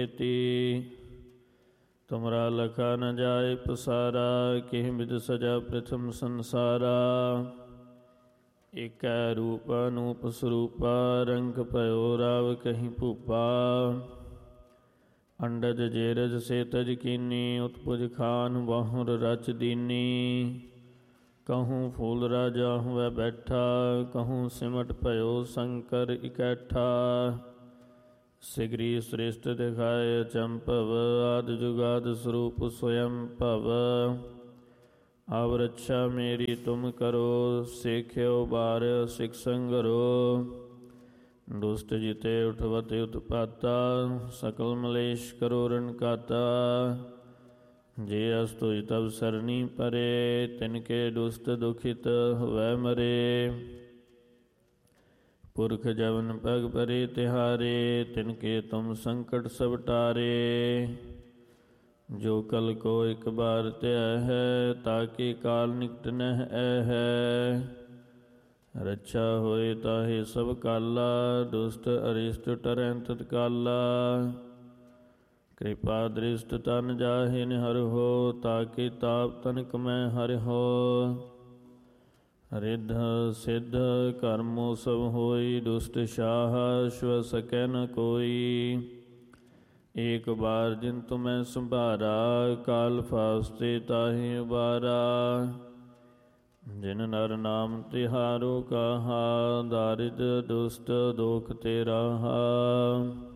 ਤੁਮਰਾ ਲਖਾ ਨ ਜਾਏ ਪਸਾਰਾ, ਕਿਹ ਬਿਦ ਸਜਾ ਪ੍ਰਥਮ ਸੰਸਾਰਾ। ਏਕੈ ਰੂਪ ਅਨੂਪ ਸਰੂਪਾ, ਰੰਗ ਭਇਓ ਰਾਵ ਕਹੀ ਭੂਪਾ। ਅੰਡਜ ਜੇਰਜ ਸੇ ਤਜ ਕੀਨੀ, ਉਤਪੁਜ ਖਾਨ ਬਾਹੁਰ ਰਚ ਦੀਨੀ। ਕਹੂੰ ਫੂਲ ਰਾਜਾ ਹੁਐ ਬੈਠਾ, ਕਹੂੰ ਸਿਮਟ ਭਇਓ ਸ਼ੰਕਰ ਇਕੱਠਾ। ਸਿਗਰੀ ਸ੍ਰਿਸ਼ਟ ਦਿਖਾਏ ਅਚੰਭਵ, ਆਦਿ ਜੁਗਾਦਿ ਸਰੂਪ ਸਵਯੰ ਭਵ। ਆਵ ਰੱਛਾ ਮੇਰੀ ਤੁਮ ਕਰੋ, ਸੇਖਿਓ ਬਾਰ ਸਿਖ ਸੰਗਰੋ। ਦੁਸ਼ਟ ਜਿਤੇ ਉਠਵਤ ਉਤਪਾਤਾ, ਸਕਲ ਮਲੇਸ਼ ਕਰੋ ਰਨ ਕਾਤਾ। ਜੇ ਅਸ ਤੁਜ ਤਬ ਸਰਨੀ ਪਰੇ, ਤਿਨਕੇ ਦੁਸ਼ਟ ਦੁਖਿਤ ਹੋਵੈ ਮਰੇ। ਪੁਰਖ ਜਵਨ ਪਗ ਪਰੇ ਤਿਹਾਰੇ, ਤਿਨਕੇ ਤੁਮ ਸੰਕਟ ਸਭ ਟਾਰੇ। ਜੋ ਕਲ ਕੋ ਇਕ ਬਾਰ ਧਿਆ ਹੈ, ਤਾਕੇ ਕਾਲ ਨਿਕਟ ਨਹਿ ਐਹੈ। ਰੱਛਾ ਹੋਏ ਤਾਹੇ ਸਭ ਕਾਲਾ, ਦੁਸ਼ਟ ਅਰਿਸ਼ਟ ਟਰੈ ਤਤਕਾਲਾ। ਕਿਰਪਾ ਦ੍ਰਿਸ਼ਟ ਤਨ ਜਾਹਿ ਨਿਹਰਹੁ, ਤਾਕੇ ਤਾਪ ਤਨਕ ਮੈਂ ਹਰਿਹੁ। ਰਿੱਧ ਸਿੱਧ ਕਰਮੋ ਸਭ ਹੋਈ, ਦੁਸ਼ਟ ਸ਼ਾਹ ਛੁਅ ਸਕੈ ਨ ਕੋਈ। ਏਕ ਬਾਰ ਜਿਨ ਤੁਮੈ ਸੰਭਾਰਾ, ਕਾਲ ਫਾਸਤੇ ਤਾਹਿ ਉਬਾਰਾ। ਜਿਨ ਨਰ ਨਾਮ ਤਿਹਾਰੋ ਕਾਹਾ, ਦਾਰਿਦ ਦੁਸ਼ਟ ਦੋਖ ਤੇ ਰਾਹਾ।